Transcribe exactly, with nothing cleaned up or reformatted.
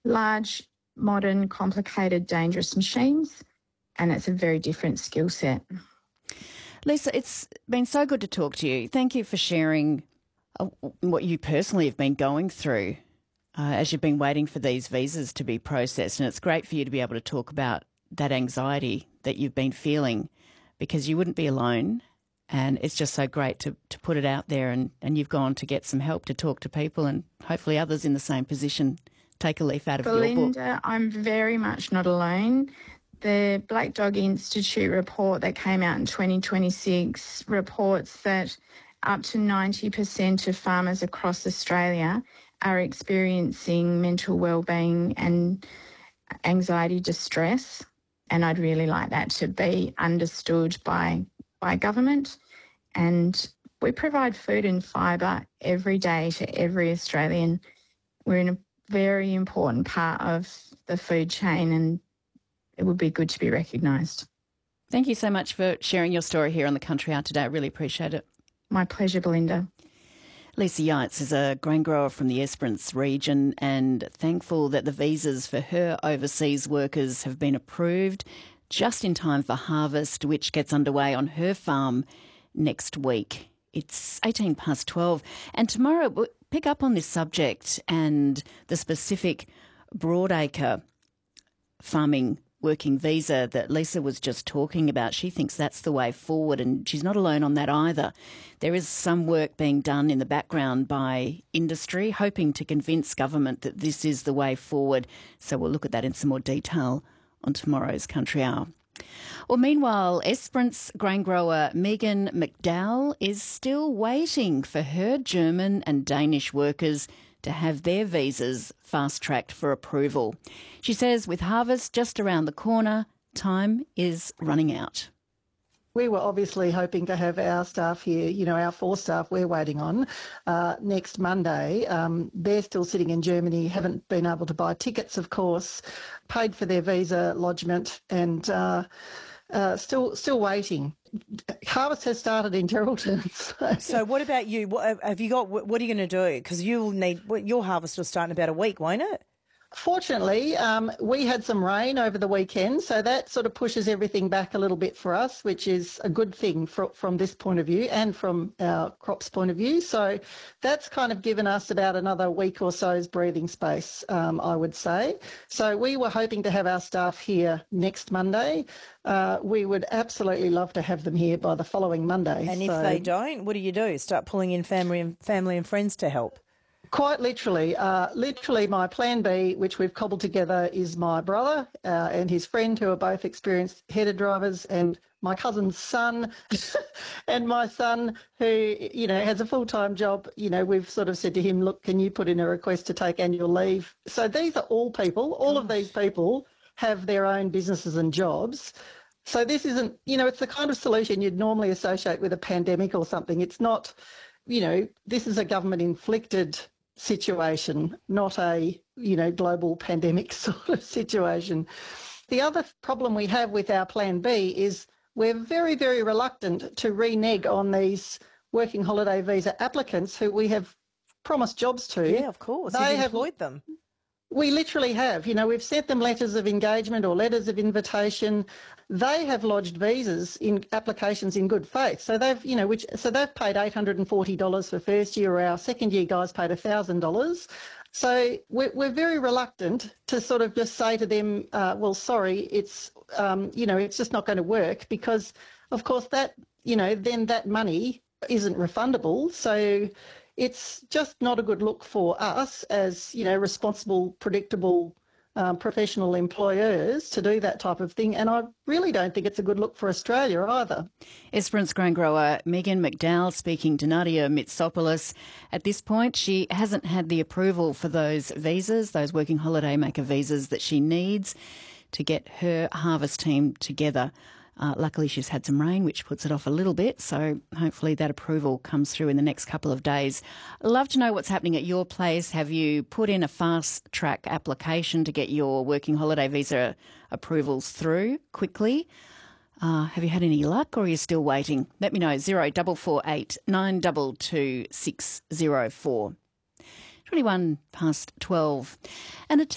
large, modern, complicated, dangerous machines, and it's a very different skill set. Lisa, it's been so good to talk to you. Thank you for sharing uh, what you personally have been going through uh, as you've been waiting for these visas to be processed. And it's great for you to be able to talk about that anxiety that you've been feeling, because you wouldn't be alone. And it's just so great to, to put it out there, and, and you've gone to get some help to talk to people, and hopefully others in the same position take a leaf out of Belinda, your book. I'm very much not alone. The Black Dog Institute report that came out in twenty twenty-six reports that up to ninety percent of farmers across Australia are experiencing mental wellbeing and anxiety distress, and I'd really like that to be understood by by government. And we provide food and fibre every day to every Australian. We're in a very important part of the food chain, and it would be good to be recognised. Thank you so much for sharing your story here on The Country Hour today. I really appreciate it. My pleasure, Belinda. Lisa Yates is a grain grower from the Esperance region, and thankful that the visas for her overseas workers have been approved just in time for harvest, which gets underway on her farm next week. It's eighteen past twelve, and tomorrow we'll pick up on this subject and the specific broadacre farming working visa that Lisa was just talking about. She thinks that's the way forward, and she's not alone on that either. There is some work being done in the background by industry, hoping to convince government that this is the way forward. So we'll look at that in some more detail on tomorrow's Country Hour. Well, meanwhile, Esperance grain grower Megan McDowell is still waiting for her German and Danish workers to have their visas fast-tracked for approval. She says with harvest just around the corner, time is running out. We were obviously hoping to have our staff here, you know, our four staff we're waiting on, uh, next Monday. Um, they're still sitting in Germany, haven't been able to buy tickets, of course, paid for their visa lodgement, and uh, uh, still still waiting. Harvest has started in Geraldton. So. so what about you? What have you got? What are you going to do? Because you'll need your harvest will start in about a week, won't it? Fortunately, um, we had some rain over the weekend, so that sort of pushes everything back a little bit for us, which is a good thing for, from this point of view and from our crops point of view. So that's kind of given us about another week or so's breathing space, um, I would say. So we were hoping to have our staff here next Monday. Uh, we would absolutely love to have them here by the following Monday. And so, if they don't, what do you do? Start pulling in family and family and friends to help? Quite literally. Uh, literally, my plan B, which we've cobbled together, is my brother uh, and his friend, who are both experienced header drivers, and my cousin's son and my son, who, you know, has a full-time job. You know, we've sort of said to him, look, can you put in a request to take annual leave? So these are all people. All of these people have their own businesses and jobs. So this isn't, you know, it's the kind of solution you'd normally associate with a pandemic or something. It's not, you know, this is a government-inflicted situation, not a, you know, global pandemic sort of situation. The other problem we have with our plan B is we're very, very reluctant to renege on these working holiday visa applicants who we have promised jobs to. Yeah, of course. They You've have employed them. We literally have. You know, we've sent them letters of engagement or letters of invitation. They have lodged visas in applications in good faith. So they've, you know, which so they've paid eight hundred forty dollars for first year, or our second year guys paid one thousand dollars. So we're, we're very reluctant to sort of just say to them, uh, well, sorry, it's, um, you know, it's just not going to work, because, of course, that, you know, then that money isn't refundable. So it's just not a good look for us as, you know, responsible, predictable, um, professional employers to do that type of thing. And I really don't think it's a good look for Australia either. Esperance grain grower Megan McDowell speaking to Nadia Mitsopoulos. At this point, she hasn't had the approval for those visas, those working holiday maker visas that she needs to get her harvest team together. Uh, luckily, she's had some rain, which puts it off a little bit, so hopefully that approval comes through in the next couple of days. I'd love to know what's happening at your place. Have you put in a fast-track application to get your working holiday visa approvals through quickly? Uh, have you had any luck, or are you still waiting? Let me know, zero four four eight nine two two six zero four. twenty-one past twelve. And a